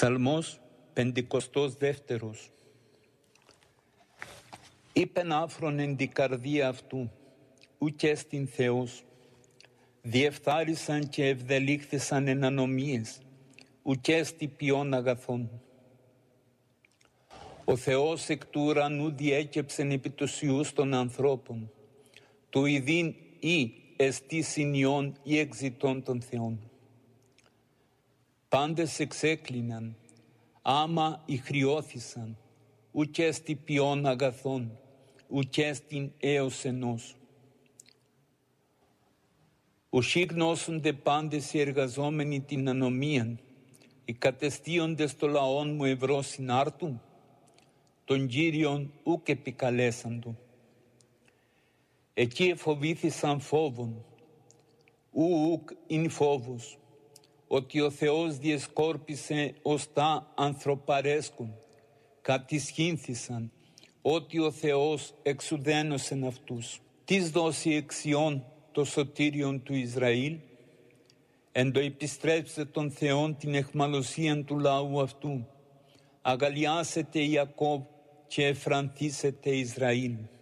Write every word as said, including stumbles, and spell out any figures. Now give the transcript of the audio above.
Ψαλμός πεντηκοστός δεύτερος. Είπεν άφρον εν την καρδία αυτού, ουκ έστιν Θεός. Διεφθάρισαν και ευδελήχθησαν εν ανομίες, ουκ έστι ποιόν αγαθών. Ο Θεός εκ του ουρανού διέκεψεν επί τους ιούς των ανθρώπων, του ειδήν ή εστί συνειών ή εξητών των Θεών. Πάντες εξέκλειναν, άμα ηχριώθησαν, ουκ έστι ποιόν αγαθών, ουκ έστιν έως ενός. Ουσί γνώσονται πάντες οι εργαζόμενοι την ανομίαν, οι κατεστίοντες των λαών μου ευρώ συνάρτου, τον Κύριον ουκ επικαλέσαντο. Εκεί εφοβήθησαν φόβον, ου ουκ ειν φόβος, ότι ο Θεός διεσκόρπισε οστά ανθρωπαρέσκουν, κατησχύνθησαν, ότι ο Θεός εξουδένωσεν αυτούς. Τις δώσει εξιών το σωτήριον του Ισραήλ, εν το επιστρέψε τον Θεόν την εχμαλωσίαν του λαού αυτού, αγαλιάσετε Ιακώβ και εφρανθήσετε Ισραήλ.